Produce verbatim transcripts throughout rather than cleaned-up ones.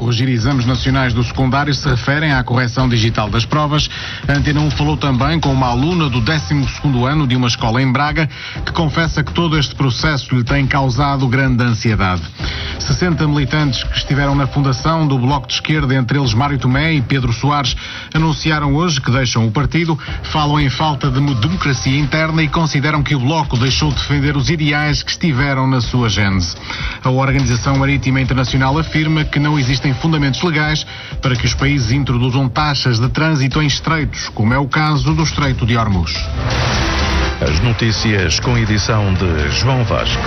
corrigir exames nacionais do secundário se referem à correção digital das provas. A Antena um falou também com uma aluna do décimo segundo ano de uma escola em Braga que confessa que todo este processo lhe tem causado grande ansiedade. sessenta militantes que estiveram na fundação do Bloco de Esquerda, entre eles Mário Tomé e Pedro Soares, anunciaram hoje que deixam o partido, falam em falta de democracia interna e consideram que o Bloco deixou de defender os ideais que estiveram na sua gênese. A Organização Marítima Internacional afirma que não existem fundamentos legais para que os países introduzam taxas de trânsito em estreitos, como é o caso do Estreito de Hormuz. As notícias com edição de João Vasco.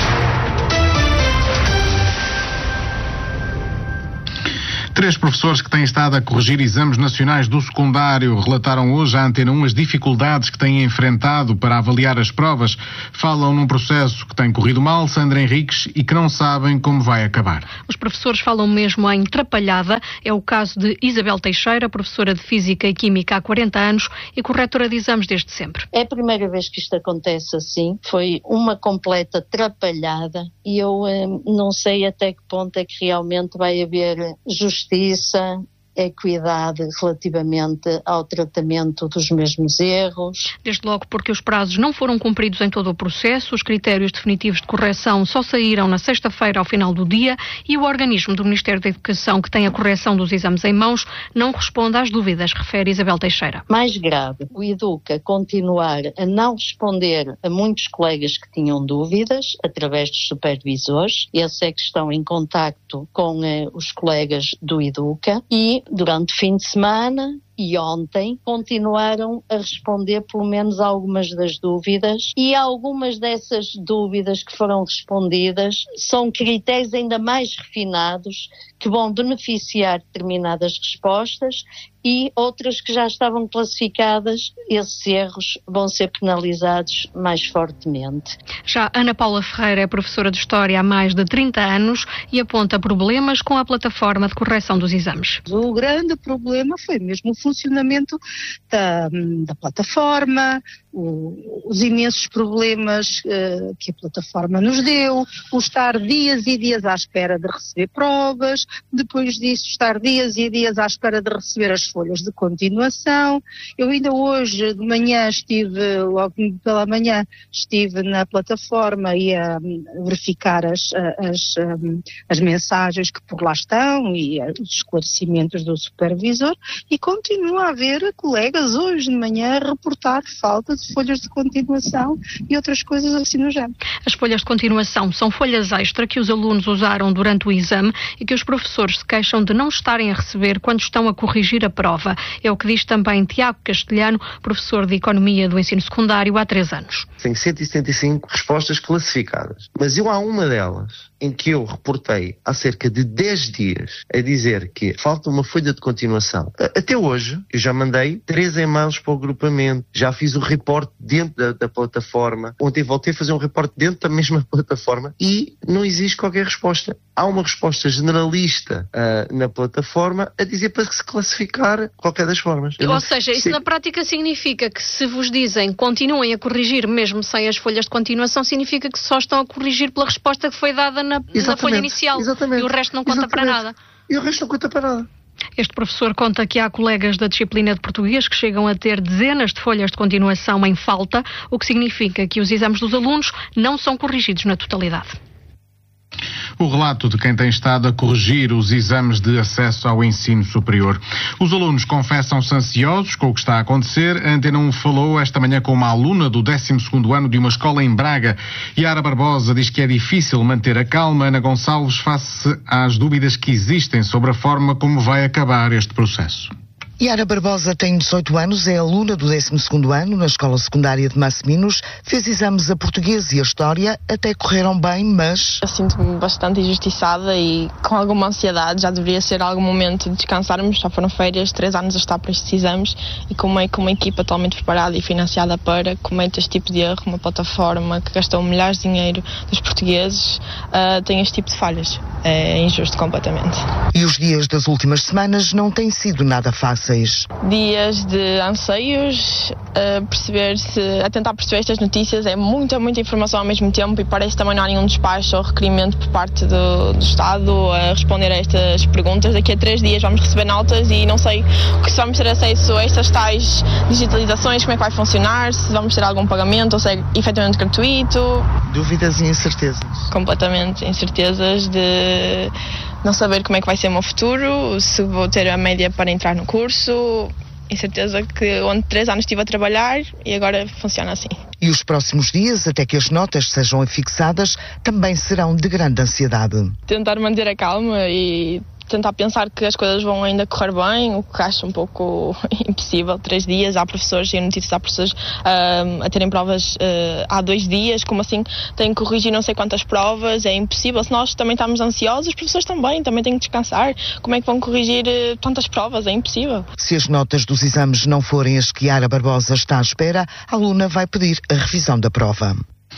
Três professores que têm estado a corrigir exames nacionais do secundário relataram hoje à Antena um as dificuldades que têm enfrentado para avaliar as provas. Falam num processo que tem corrido mal, Sandra Henriques, e que não sabem como vai acabar. Os professores falam mesmo em trapalhada. É o caso de Isabel Teixeira, professora de Física e Química há quarenta anos e corretora de exames desde sempre. É a primeira vez que isto acontece assim. Foi uma completa trapalhada e eu eh, não sei até que ponto é que realmente vai haver justiça. Justiça, equidade relativamente ao tratamento dos mesmos erros. Desde logo porque os prazos não foram cumpridos em todo o processo, os critérios definitivos de correção só saíram na sexta-feira ao final do dia e o organismo do Ministério da Educação que tem a correção dos exames em mãos não responde às dúvidas, refere Isabel Teixeira. Mais grave, o Educa continuar a não responder a muitos colegas que tinham dúvidas através dos supervisores, esses é que estão em contacto com eh, os colegas do Educa e durante o fim de semana e ontem continuaram a responder pelo menos algumas das dúvidas e algumas dessas dúvidas que foram respondidas são critérios ainda mais refinados que vão beneficiar determinadas respostas e outras que já estavam classificadas, esses erros vão ser penalizados mais fortemente. Já Ana Paula Ferreira é professora de História há mais de trinta anos e aponta problemas com a plataforma de correção dos exames. O grande problema foi mesmo o funcionamento da, da plataforma, o, os imensos problemas uh, que a plataforma nos deu, o estar dias e dias à espera de receber provas, depois disso estar dias e dias à espera de receber as folhas de continuação. Eu ainda hoje de manhã estive, logo pela manhã, estive na plataforma e a verificar as, as, as mensagens que por lá estão e os esclarecimentos do supervisor e continua a haver colegas hoje de manhã a reportar falta de folhas de continuação e outras coisas assim no género. As folhas de continuação são folhas extra que os alunos usaram durante o exame e que os professores se queixam de não estarem a receber quando estão a corrigir a prova. É o que diz também Tiago Castelhano, professor de Economia do Ensino Secundário há três anos. Tem cento e setenta e cinco respostas classificadas, mas eu há uma delas em que eu reportei há cerca de dez dias a dizer que falta uma folha de continuação. Até hoje, eu já mandei três e-mails para o agrupamento, já fiz o reporte dentro da, da plataforma, ontem voltei a fazer um reporte dentro da mesma plataforma e não existe qualquer resposta. Há uma resposta generalista uh, na plataforma a dizer para se classificar qualquer das formas. Eu Ou seja, isso sei... na prática significa que se vos dizem continuem a corrigir mesmo sem as folhas de continuação, significa que só estão a corrigir pela resposta que foi dada na, na folha inicial. Exatamente. E o resto não conta Exatamente. para nada. E o resto não conta para nada. Este professor conta que há colegas da disciplina de português que chegam a ter dezenas de folhas de continuação em falta, o que significa que os exames dos alunos não são corrigidos na totalidade. O relato de quem tem estado a corrigir os exames de acesso ao ensino superior. Os alunos confessam-se ansiosos com o que está a acontecer. A Antena um falou esta manhã com uma aluna do décimo segundo ano de uma escola em Braga. Yara Barbosa diz que é difícil manter a calma. Ana Gonçalves face às dúvidas que existem sobre a forma como vai acabar este processo. Yara Barbosa tem dezoito anos, é aluna do décimo segundo ano na Escola Secundária de Masseminos, fez exames a português e a história, até correram bem, mas... Eu sinto-me bastante injustiçada e com alguma ansiedade, já deveria ser algum momento de descansarmos, já foram férias, três anos a estar para estes exames e como é que uma equipa totalmente preparada e financiada para comete este tipo de erro, uma plataforma que gastou milhares de dinheiro dos portugueses, uh, tem este tipo de falhas. é injusto completamente. E os dias das últimas semanas não têm sido nada fáceis. Dias de anseios, a perceber se, a tentar perceber estas notícias, é muita, muita informação ao mesmo tempo e parece que também não há nenhum despacho ou requerimento por parte do, do Estado a responder a estas perguntas. Daqui a três dias vamos receber notas e não sei se vamos ter acesso a estas tais digitalizações, como é que vai funcionar, se vamos ter algum pagamento ou se é efetivamente gratuito. Dúvidas e incertezas. Completamente, incertezas de não saber como é que vai ser o meu futuro, se vou ter a média para entrar no curso, incerteza que onde três anos estive a trabalhar e agora funciona assim. E os próximos dias, até que as notas sejam fixadas, também serão de grande ansiedade. Tentar manter a calma e tentar pensar que as coisas vão ainda correr bem, o que acho um pouco impossível. Três dias, há professores e notícias, há professores uh, a terem provas uh, há dois dias, como assim têm que corrigir não sei quantas provas, é impossível. Se nós também estamos ansiosos, os professores também, também têm que descansar. Como é que vão corrigir uh, tantas provas? É impossível. Se as notas dos exames não forem as que Yara Barbosa está à espera, a aluna vai pedir a revisão da prova.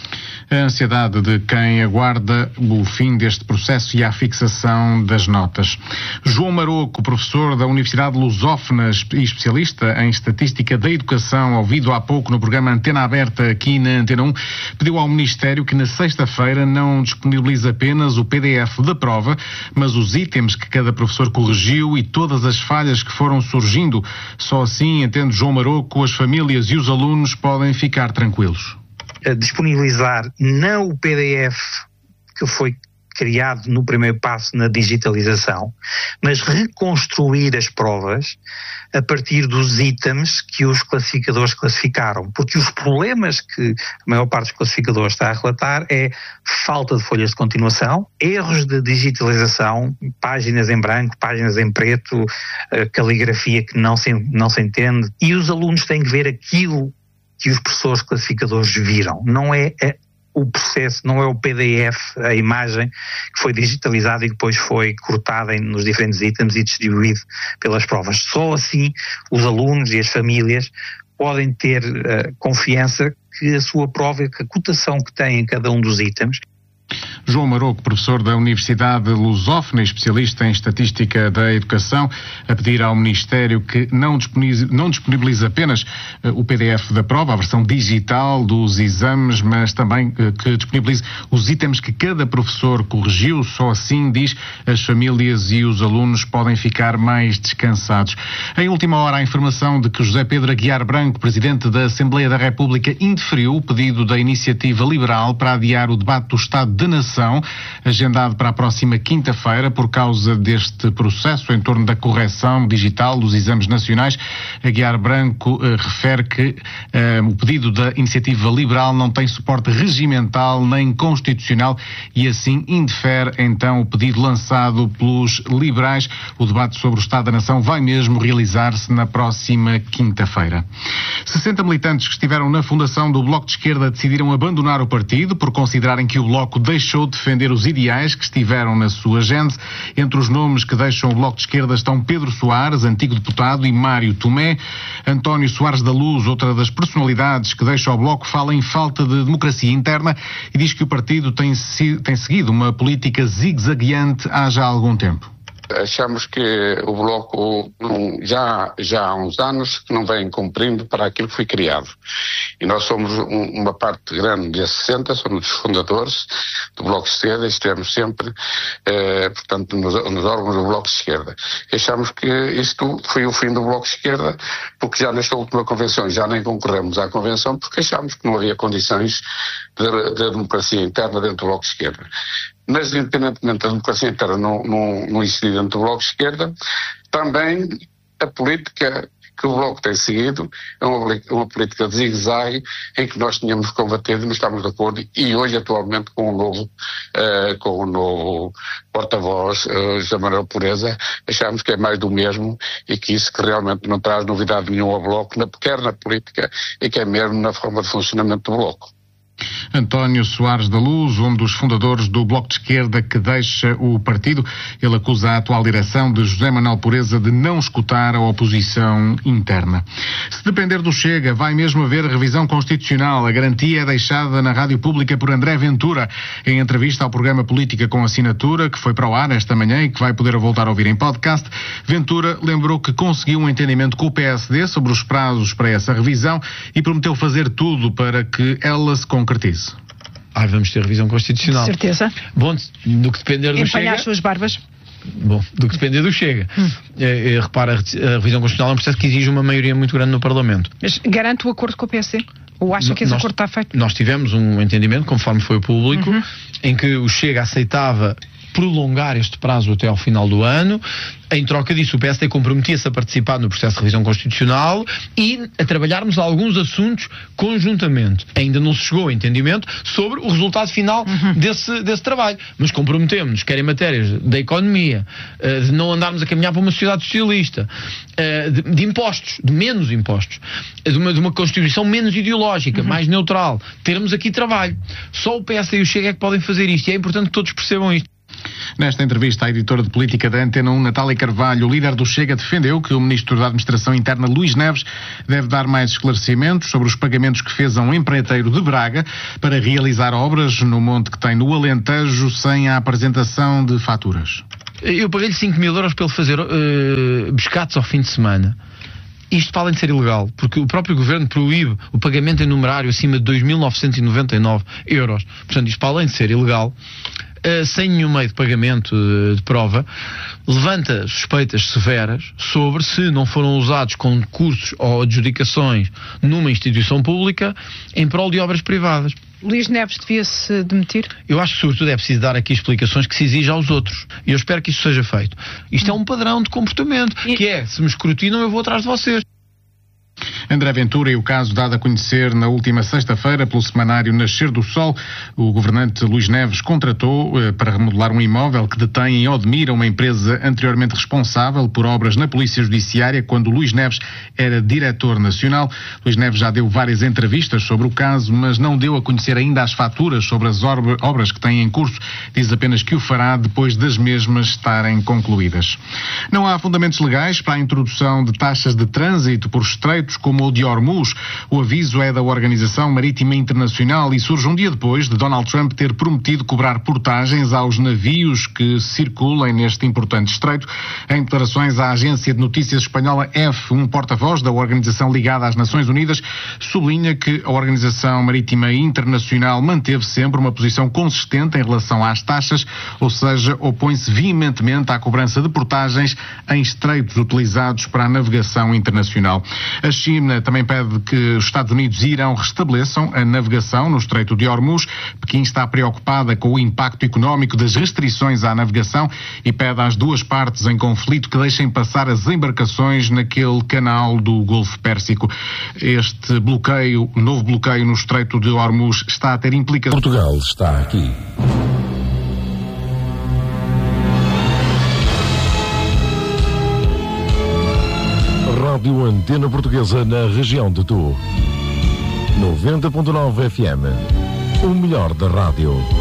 A ansiedade de quem aguarda o fim deste processo e a fixação das notas. João Maroco, professor da Universidade Lusófona e especialista em Estatística da Educação, ouvido há pouco no programa Antena Aberta aqui na Antena um, pediu ao Ministério que na sexta-feira não disponibilize apenas o P D F da prova, mas os itens que cada professor corrigiu e todas as falhas que foram surgindo. Só assim, entende João Maroco, as famílias e os alunos podem ficar tranquilos. Disponibilizar não o P D F que foi criado no primeiro passo na digitalização, mas reconstruir as provas a partir dos itens que os classificadores classificaram, porque os problemas que a maior parte dos classificadores está a relatar é falta de folhas de continuação, erros de digitalização, páginas em branco, páginas em preto, caligrafia que não se, não se entende, e os alunos têm que ver aquilo que os professores classificadores viram. Não é a, o processo, não é o P D F, a imagem que foi digitalizada e depois foi cortada em, nos diferentes itens e distribuído pelas provas. Só assim os alunos e as famílias podem ter uh, confiança que a sua prova, que a cotação que tem em cada um dos itens. João Maroco, professor da Universidade Lusófona e especialista em Estatística da Educação, a pedir ao Ministério que não disponibilize, não disponibilize apenas uh, o P D F da prova, a versão digital dos exames, mas também uh, que disponibilize os itens que cada professor corrigiu. Só assim, diz, as famílias e os alunos podem ficar mais descansados. Em última hora, a informação de que José Pedro Aguiar Branco, presidente da Assembleia da República, indeferiu o pedido da Iniciativa Liberal para adiar o debate do Estado de Nação, agendado para a próxima quinta-feira, por causa deste processo em torno da correção digital dos exames nacionais. Aguiar Branco eh, refere que eh, o pedido da Iniciativa Liberal não tem suporte regimental nem constitucional e assim indefere então o pedido lançado pelos liberais. O debate sobre o Estado da Nação vai mesmo realizar-se na próxima quinta-feira. sessenta militantes que estiveram na fundação do Bloco de Esquerda decidiram abandonar o partido por considerarem que o Bloco deixou de defender os ideais que estiveram na sua gênese. Entre os nomes que deixam o Bloco de Esquerda estão Pedro Soares, antigo deputado, e Mário Tomé. António Soares da Luz, outra das personalidades que deixa o Bloco, fala em falta de democracia interna e diz que o partido tem, tem seguido uma política zigue-zagueante há já algum tempo. Achamos que o Bloco já, já há uns anos que não vem cumprindo para aquilo que foi criado. E nós somos um, uma parte grande desses sessenta, somos os fundadores do Bloco de Esquerda e estivemos sempre, eh, portanto, nos, nos órgãos do Bloco de Esquerda. E achamos que isto foi o fim do Bloco de Esquerda, porque já nesta última convenção já nem concorremos à convenção, porque achamos que não havia condições de, de democracia interna dentro do Bloco de Esquerda. Mas, independentemente da democracia interna não, não, não existir dentro do Bloco de Esquerda, também a política que o Bloco tem seguido é uma, uma política de zigue-zague em que nós tínhamos combatido e não estamos de acordo, e hoje atualmente com o novo, uh, com o novo porta-voz, uh, José Manuel Pureza, achamos que é mais do mesmo e que isso que realmente não traz novidade nenhuma ao Bloco, quer na política e que é mesmo na forma de funcionamento do Bloco. António Soares da Luz, um dos fundadores do Bloco de Esquerda que deixa o partido, ele acusa a atual direção de José Manuel Pureza de não escutar a oposição interna. Se depender do Chega, vai mesmo haver revisão constitucional. A garantia é deixada na rádio pública por André Ventura, em entrevista ao programa Política com Assinatura, que foi para o ar esta manhã e que vai poder voltar a ouvir em podcast. Ventura lembrou que conseguiu um entendimento com o P S D sobre os prazos para essa revisão e prometeu fazer tudo para que ela se concretize. Ah, vamos ter revisão constitucional. De certeza. Bom, do que depender do Empanhar Chega... as suas barbas. Bom, do que depender do Chega. Hum. É, é, repara, a revisão constitucional é um processo que exige uma maioria muito grande no Parlamento. Mas garante o acordo com o P S D? Ou acha que esse nós, acordo está feito? Nós tivemos um entendimento, conforme foi público, uhum. em que o Chega aceitava prolongar este prazo até ao final do ano. Em troca disso, o P S D comprometia-se a participar no processo de revisão constitucional e a trabalharmos alguns assuntos conjuntamente. Ainda não se chegou a entendimento sobre o resultado final uhum. desse, desse trabalho, mas comprometemos-nos, quer em matérias da economia, de não andarmos a caminhar para uma sociedade socialista, de, de impostos, de menos impostos, de uma, de uma Constituição menos ideológica, uhum. mais neutral. Termos aqui trabalho. Só o P S D e o Chega é que podem fazer isto e é importante que todos percebam isto. Nesta entrevista, a editora de política da Antena um, Natália Carvalho, o líder do Chega, defendeu que o ministro da Administração Interna, Luís Neves, deve dar mais esclarecimentos sobre os pagamentos que fez a um empreiteiro de Braga para realizar obras no monte que tem no Alentejo sem a apresentação de faturas. Eu paguei-lhe cinco mil euros para ele fazer uh, pescados ao fim de semana. Isto, para além de ser ilegal, porque o próprio Governo proíbe o pagamento em numerário acima de dois mil novecentos e noventa e nove euros. Portanto, isto, para além de ser ilegal, Uh, sem nenhum meio de pagamento uh, de prova, levanta suspeitas severas sobre se não foram usados concursos ou adjudicações numa instituição pública em prol de obras privadas. Luís Neves devia-se demitir? Eu acho que, sobretudo, é preciso dar aqui explicações que se exigem aos outros. E eu espero que isso seja feito. Isto hum. é um padrão de comportamento, e... que é, se me escrutinam, eu vou atrás de vocês. André Ventura e o caso dado a conhecer na última sexta-feira pelo semanário Nascer do Sol. O governante Luís Neves contratou eh, para remodelar um imóvel que detém em Odmira uma empresa anteriormente responsável por obras na Polícia Judiciária quando Luís Neves era diretor nacional. Luís Neves já deu várias entrevistas sobre o caso, mas não deu a conhecer ainda as faturas sobre as obras que tem em curso. Diz apenas que o fará depois das mesmas estarem concluídas. Não há fundamentos legais para a introdução de taxas de trânsito por estreitos como o de Hormuz. O aviso é da Organização Marítima Internacional e surge um dia depois de Donald Trump ter prometido cobrar portagens aos navios que circulem neste importante estreito. Em declarações à agência de notícias espanhola F, um porta-voz da organização ligada às Nações Unidas sublinha que a Organização Marítima Internacional manteve sempre uma posição consistente em relação às taxas, ou seja, opõe-se veementemente à cobrança de portagens em estreitos utilizados para a navegação internacional. A China também pede que os Estados Unidos e Irão restabeleçam a navegação no Estreito de Hormuz. Pequim está preocupada com o impacto económico das restrições à navegação e pede às duas partes em conflito que deixem passar as embarcações naquele canal do Golfo Pérsico. Este bloqueio, novo bloqueio no Estreito de Hormuz está a ter implicações. Portugal está aqui. Rádio Antena Portuguesa na região de Tu. noventa ponto nove F M. O melhor da rádio.